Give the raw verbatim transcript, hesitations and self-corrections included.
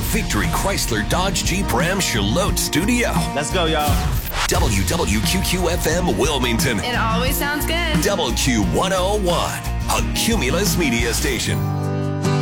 Victory Chrysler Dodge Jeep Ram Charlotte studio. Let's go, y'all. W W Q Q F M Wilmington. It always sounds good. W Q one oh one, a Cumulus media station.